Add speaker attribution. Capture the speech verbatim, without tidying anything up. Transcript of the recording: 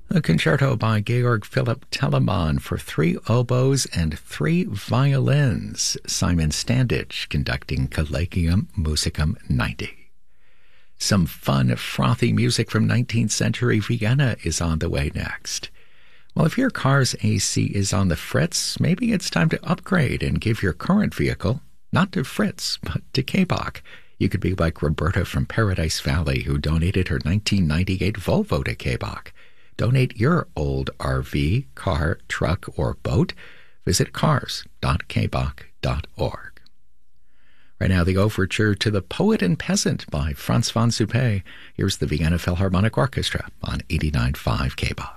Speaker 1: A concerto by Georg Philipp Telemann for three oboes and three violins. Simon Standage conducting Collegium Musicum ninety. Some fun, frothy music from nineteenth century Vienna is on the way next. Well, if your car's A C is on the fritz, maybe it's time to upgrade and give your current vehicle, not to Fritz, but to K-Bach. You could be like Roberta from Paradise Valley, who donated her nineteen ninety-eight Volvo to K-Bach. Donate your old R V, car, truck, or boat. Visit cars dot k bach dot org. Right now, the overture to The Poet and Peasant by Franz von Suppé. Here's the Vienna Philharmonic Orchestra on eighty-nine point five K-Bach.